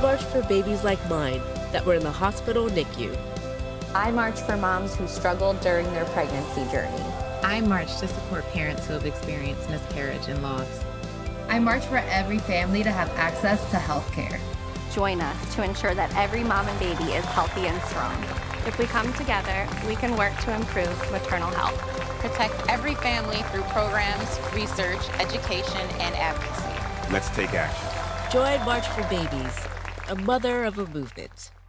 march for babies like mine that were in the hospital NICU. I march for moms who struggled during their pregnancy journey. I march to support parents who have experienced miscarriage and loss. I march for every family to have access to health care. Join us to ensure that every mom and baby is healthy and strong. If we come together, we can work to improve maternal health. Protect every family through programs, research, education, and advocacy. Let's take action. Join March for Babies, a mother of a movement.